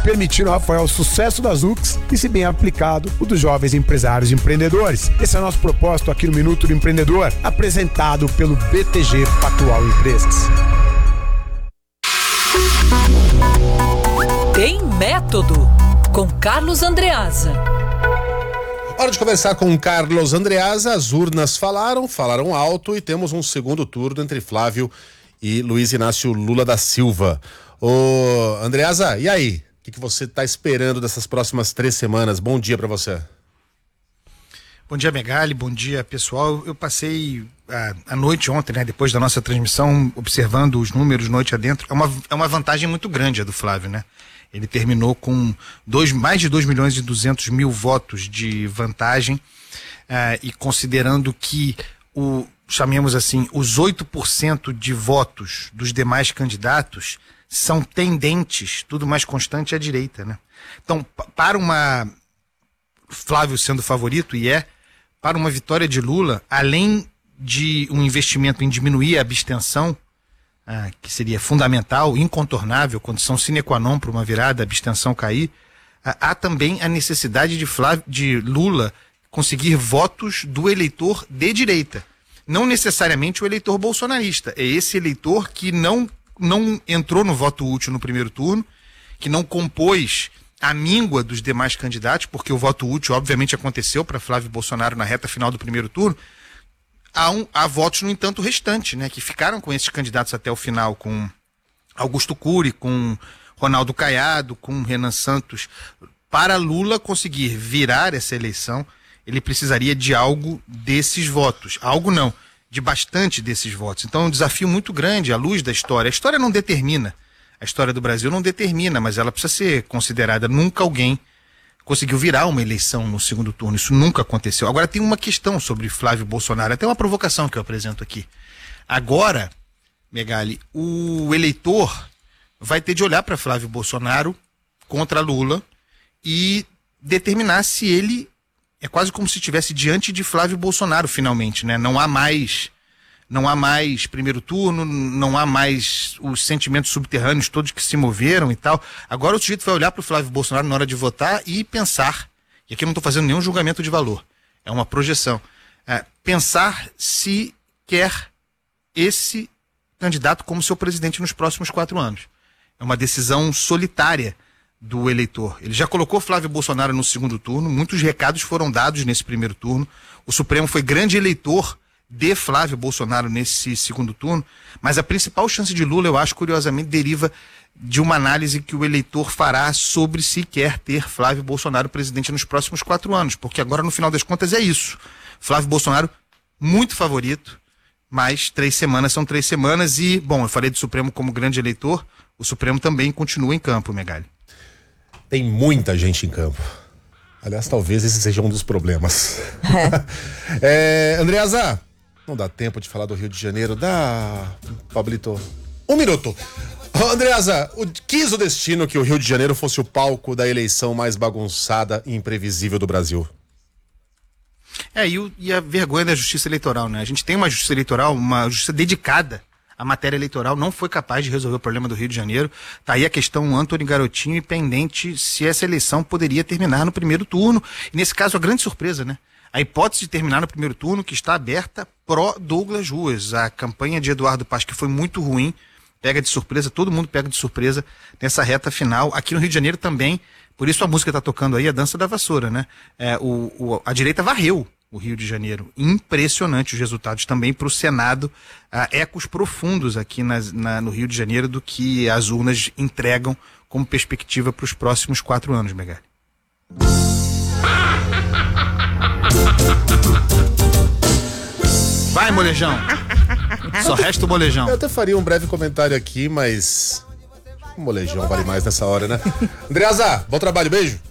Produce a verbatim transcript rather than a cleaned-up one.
permitindo, Rafael, o sucesso das U Cs e, se bem aplicado, o dos jovens empresários e empreendedores. Esse é o nosso propósito aqui no Minuto do Empreendedor, apresentado pelo B T G Pactual Empresas. Tem Método, com Carlos Andreasa. Hora de conversar com o Carlos Andreasa. As urnas falaram, falaram alto e temos um segundo turno entre Flávio e Luiz Inácio Lula da Silva. Ô, Andreasa, e aí? O que, que você está esperando dessas próximas três semanas? Bom dia para você. Bom dia, Megali, bom dia, pessoal. Eu passei a, a noite ontem, né, depois da nossa transmissão, observando os números noite adentro. É uma, é uma vantagem muito grande a do Flávio, né? Ele terminou com dois, mais de dois milhões e duzentos mil votos de vantagem, uh, e considerando que, o, chamemos assim, os oito por cento de votos dos demais candidatos são tendentes, tudo mais constante à direita, né? Então, para uma... Flávio sendo favorito, e é, para uma vitória de Lula, além de um investimento em diminuir a abstenção, ah, que seria fundamental, incontornável, condição sine qua non para uma virada, a abstenção cair, ah, há também a necessidade de, Flávio, de Lula conseguir votos do eleitor de direita. Não necessariamente o eleitor bolsonarista, é esse eleitor que não, não entrou no voto útil no primeiro turno, que não compôs a míngua dos demais candidatos, porque o voto útil obviamente aconteceu para Flávio Bolsonaro na reta final do primeiro turno. Há, um, há votos, no entanto, restante, né, que ficaram com esses candidatos até o final, com Augusto Cury, com Ronaldo Caiado, com Renan Santos. Para Lula conseguir virar essa eleição, ele precisaria de algo desses votos. Algo não, de bastante desses votos. Então é um desafio muito grande à luz da história. A história não determina, a história do Brasil não determina, mas ela precisa ser considerada. Nunca alguém conseguiu virar uma eleição no segundo turno, isso nunca aconteceu. Agora tem uma questão sobre Flávio Bolsonaro, até uma provocação que eu apresento aqui. Agora, Megali, o eleitor vai ter de olhar para Flávio Bolsonaro contra Lula e determinar se ele é quase como se estivesse diante de Flávio Bolsonaro finalmente, né? Não há mais, não há mais primeiro turno, não há mais os sentimentos subterrâneos todos que se moveram e tal. Agora o sujeito vai olhar para o Flávio Bolsonaro na hora de votar e pensar, e aqui eu não estou fazendo nenhum julgamento de valor, é uma projeção, é, pensar se quer esse candidato como seu presidente nos próximos quatro anos. É uma decisão solitária do eleitor. Ele já colocou Flávio Bolsonaro no segundo turno, muitos recados foram dados nesse primeiro turno, o Supremo foi grande eleitor de Flávio Bolsonaro nesse segundo turno, mas a principal chance de Lula, eu acho, curiosamente, deriva de uma análise que o eleitor fará sobre se quer ter Flávio Bolsonaro presidente nos próximos quatro anos, porque agora, no final das contas, é isso. Flávio Bolsonaro, muito favorito, mas três semanas são três semanas e, bom, eu falei do Supremo como grande eleitor, o Supremo também continua em campo, Megali. Tem muita gente em campo. Aliás, talvez esse seja um dos problemas. É. é, Andreasa, não dá tempo de falar do Rio de Janeiro. Dá, Pablito. Um minuto. Andreasa, o, quis o destino que o Rio de Janeiro fosse o palco da eleição mais bagunçada e imprevisível do Brasil. É, e, o, e a vergonha da justiça eleitoral, né? A gente tem uma justiça eleitoral, uma justiça dedicada à matéria eleitoral, não foi capaz de resolver o problema do Rio de Janeiro. Tá aí a questão Antony Garotinho e pendente se essa eleição poderia terminar no primeiro turno. E nesse caso, a grande surpresa, né? A hipótese de terminar no primeiro turno que está aberta pró Douglas Ruas. A campanha de Eduardo Paes, que foi muito ruim, pega de surpresa, todo mundo pega de surpresa nessa reta final. Aqui no Rio de Janeiro também, por isso a música está tocando aí, a dança da vassoura, né? É, o, o, a direita varreu o Rio de Janeiro. Impressionante os resultados também para o Senado. Ah, ecos profundos aqui nas, na, no Rio de Janeiro do que as urnas entregam como perspectiva para os próximos quatro anos, Megali. Vai, molejão. Só resta o molejão. Eu até faria um breve comentário aqui, mas o molejão vale mais nessa hora, né? Andreasa, bom trabalho, beijo.